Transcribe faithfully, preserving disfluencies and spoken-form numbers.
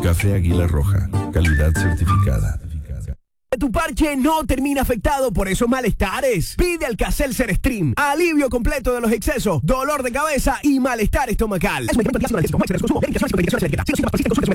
Café Águila Roja, calidad certificada. Tu parche no termina afectado por esos malestares. Pide Alka-Seltzer Stream. Alivio completo de los excesos, dolor de cabeza y malestar estomacal. Es un medicamento de consumo, medicaciones y etiqueta.